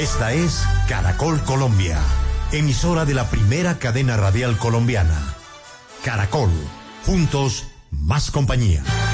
Esta es Caracol Colombia, emisora de la primera cadena radial colombiana. Caracol, juntos, más compañía.